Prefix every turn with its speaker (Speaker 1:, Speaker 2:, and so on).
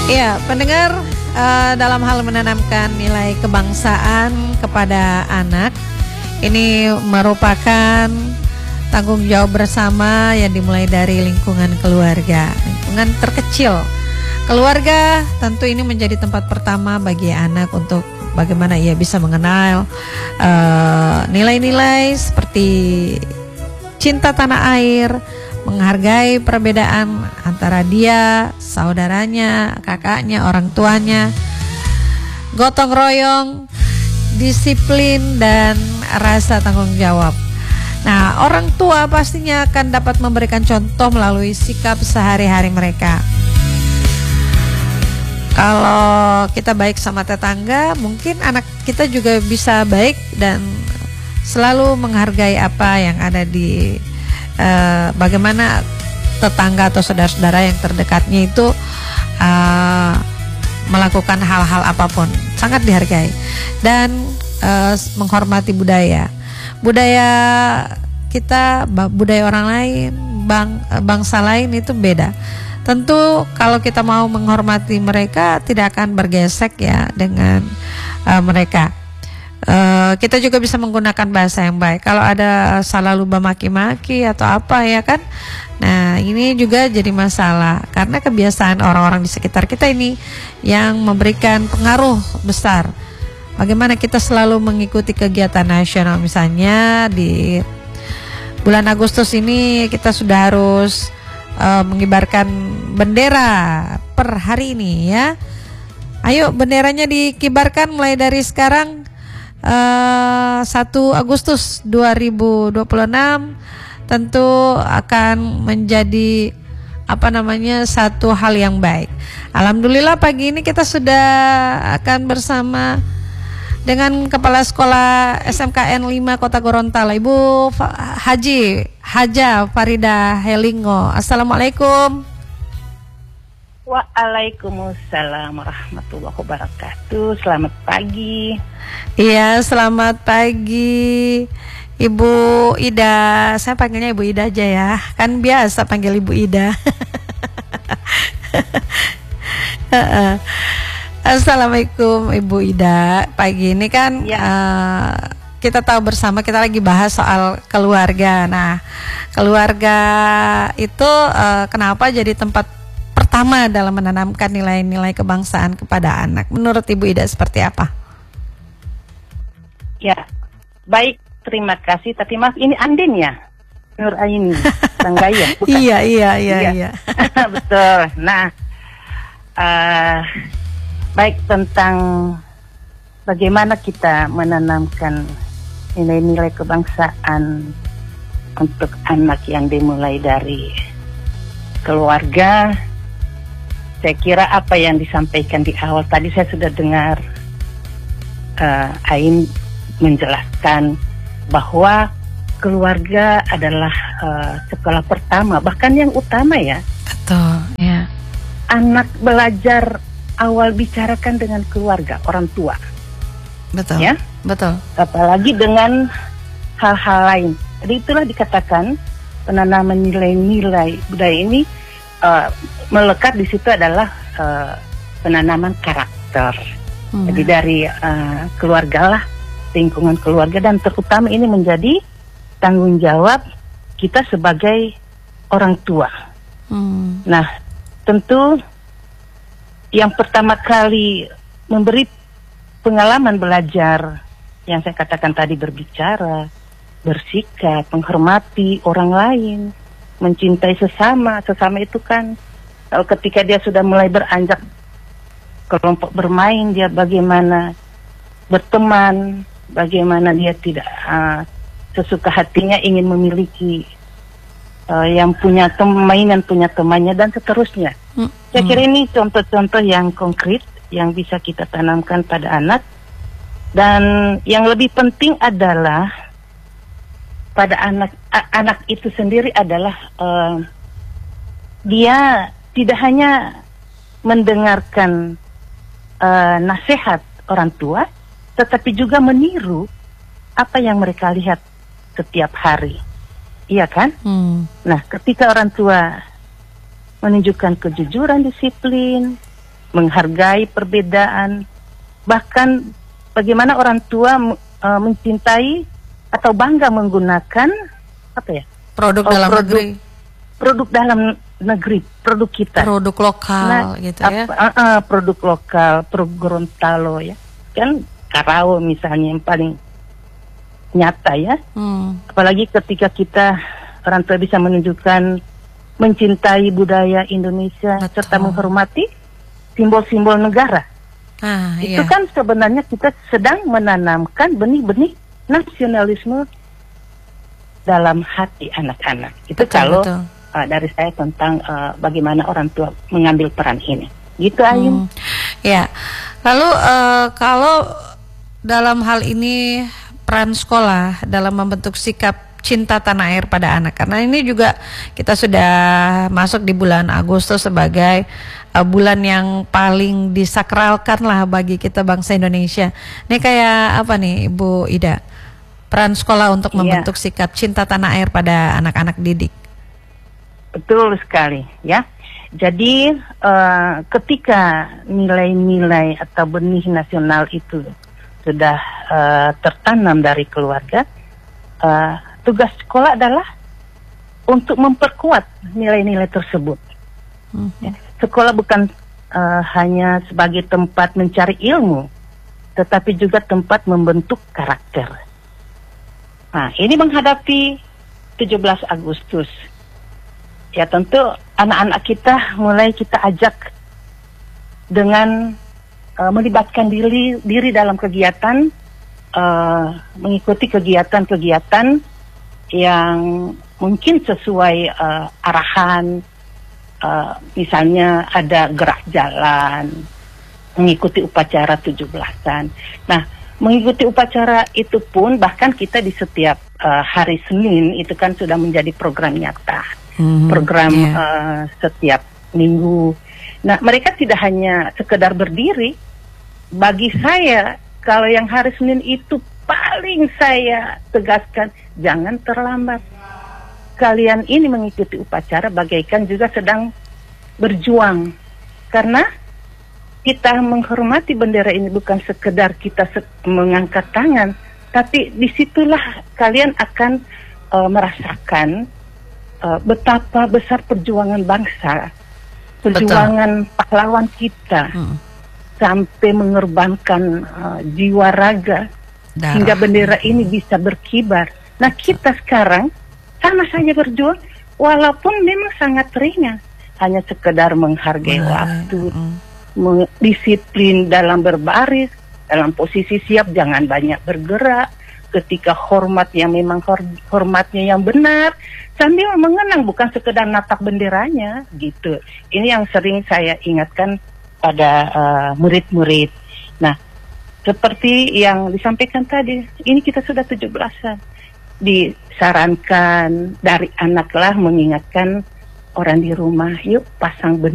Speaker 1: Iya, pendengar, dalam hal menanamkan nilai kebangsaan kepada anak, ini merupakan tanggung jawab bersama yang dimulai dari lingkungan keluarga, lingkungan terkecil. Keluarga tentu ini menjadi tempat pertama bagi anak untuk bagaimana ia bisa mengenal nilai-nilai seperti cinta tanah air, menghargai perbedaan antara dia, saudaranya, kakaknya, orang tuanya, gotong royong, disiplin, dan rasa tanggung jawab. Nah, orang tua pastinya akan dapat memberikan contoh melalui sikap sehari-hari mereka. Kalau kita baik sama tetangga, mungkin anak kita juga bisa baik dan selalu menghargai apa yang ada di bagaimana tetangga atau saudara-saudara yang terdekatnya itu melakukan hal-hal apapun, sangat dihargai dan menghormati budaya kita, budaya orang lain, bangsa lain itu beda. Tentu kalau kita mau menghormati mereka tidak akan bergesek ya dengan mereka. Kita juga bisa menggunakan bahasa yang baik. Kalau ada salah luba maki-maki atau apa ya kan. Nah, ini juga jadi masalah karena kebiasaan orang-orang di sekitar kita ini yang memberikan pengaruh besar. Bagaimana kita selalu mengikuti kegiatan nasional, misalnya di bulan Agustus ini kita sudah harus mengibarkan bendera per hari ini ya. Ayo benderanya dikibarkan mulai dari sekarang. 1 Agustus 2026 tentu akan menjadi satu hal yang baik. Alhamdulillah pagi ini kita sudah akan bersama dengan Kepala Sekolah SMKN 5 Kota Gorontalo, Ibu Haja Farida Helingo. Assalamualaikum.
Speaker 2: Waalaikumsalam warahmatullahi wabarakatuh. Selamat pagi.
Speaker 1: Iya, selamat pagi Ibu Ida. Saya panggilnya Ibu Ida aja ya. Kan biasa panggil Ibu Ida. Assalamualaikum Ibu Ida. Pagi ini kan ya. Kita tahu bersama, kita lagi bahas soal keluarga. Nah, keluarga itu kenapa jadi tempat pertama dalam menanamkan nilai-nilai kebangsaan kepada anak? Menurut Ibu Ida seperti apa?
Speaker 2: Ya, baik, terima kasih. Tapi maaf, ini Andin ya? Nur Aini, Tanggaya.
Speaker 1: Iya.
Speaker 2: Betul. Nah, baik, tentang bagaimana kita menanamkan nilai-nilai kebangsaan untuk anak yang dimulai dari keluarga. Saya kira apa yang disampaikan di awal tadi saya sudah dengar Ain menjelaskan bahwa keluarga adalah sekolah pertama, bahkan yang utama ya.
Speaker 1: Betul, ya.
Speaker 2: Anak belajar awal bicarakan dengan keluarga, orang tua.
Speaker 1: Betul.
Speaker 2: Ya?
Speaker 1: Betul.
Speaker 2: Apalagi dengan hal-hal lain. Jadi itulah dikatakan penanaman nilai-nilai budaya ini melekat di situ adalah penanaman karakter. Jadi dari keluarga lah, lingkungan keluarga, dan terutama ini menjadi tanggung jawab kita sebagai orang tua. Nah, tentu yang pertama kali memberi pengalaman belajar yang saya katakan tadi, berbicara, bersikap, menghormati orang lain, mencintai sesama itu kan ketika dia sudah mulai beranjak kelompok bermain, dia bagaimana berteman, bagaimana dia tidak sesuka hatinya ingin memiliki yang punya mainan, punya temannya, dan seterusnya. Saya kira ini contoh-contoh yang konkret yang bisa kita tanamkan pada anak. Dan yang lebih penting adalah pada anak itu sendiri adalah dia tidak hanya mendengarkan nasihat orang tua, tetapi juga meniru apa yang mereka lihat setiap hari. Iya kan? Nah, ketika orang tua menunjukkan kejujuran, disiplin, menghargai perbedaan, bahkan bagaimana orang tua mencintai atau bangga menggunakan apa ya?
Speaker 1: Produk dalam negeri.
Speaker 2: Produk dalam negeri, produk kita.
Speaker 1: Produk lokal gitu ya.
Speaker 2: Produk lokal, produk Gorontalo ya. Kan Karao misalnya yang paling nyata ya. Apalagi ketika kita orang tua bisa menunjukkan mencintai budaya Indonesia. Betul. Serta menghormati simbol-simbol negara. Itu kan sebenarnya kita sedang menanamkan benih-benih nasionalisme dalam hati anak-anak. Itu betul, kalau dari saya tentang bagaimana orang tua mengambil peran ini. Gitu Ayu.
Speaker 1: Ya. Lalu kalau dalam hal ini peran sekolah dalam membentuk sikap cinta tanah air pada anak, karena ini juga kita sudah masuk di bulan Agustus sebagai bulan yang paling disakralkan lah bagi kita bangsa Indonesia. Ini kayak apa nih Ibu Ida? Peran sekolah untuk membentuk sikap cinta tanah air pada anak-anak didik.
Speaker 2: Betul sekali ya. Jadi ketika nilai-nilai atau benih nasional itu sudah tertanam dari keluarga, tugas sekolah adalah untuk memperkuat nilai-nilai tersebut. Ya, sekolah bukan hanya sebagai tempat mencari ilmu, tetapi juga tempat membentuk karakter. Nah, ini menghadapi 17 Agustus. Ya tentu anak-anak kita mulai kita ajak dengan melibatkan diri dalam kegiatan, mengikuti kegiatan-kegiatan yang mungkin sesuai arahan, misalnya ada gerak jalan, mengikuti upacara 17-an. Nah, mengikuti upacara itu pun bahkan kita di setiap hari Senin itu kan sudah menjadi program nyata. Program setiap minggu. Nah, mereka tidak hanya sekedar berdiri. Bagi saya, kalau yang hari Senin itu paling saya tegaskan, jangan terlambat. Kalian ini mengikuti upacara bagaikan juga sedang berjuang. Karena kita menghormati bendera ini bukan sekedar kita mengangkat tangan, tapi disitulah kalian akan merasakan betapa besar perjuangan bangsa, perjuangan pahlawan kita, sampai mengorbankan jiwa raga hingga bendera ini bisa berkibar. Nah, kita sekarang sama saja berjuang, walaupun memang sangat ringan, hanya sekedar menghargai waktu, disiplin dalam berbaris, dalam posisi siap, jangan banyak bergerak. Ketika hormat yang memang hormatnya yang benar, sambil mengenang bukan sekedar natap benderanya gitu. Ini yang sering saya ingatkan pada murid-murid. Nah, seperti yang disampaikan tadi, ini kita sudah 17-an. Disarankan dari anaklah mengingatkan orang di rumah, yuk pasang bendera.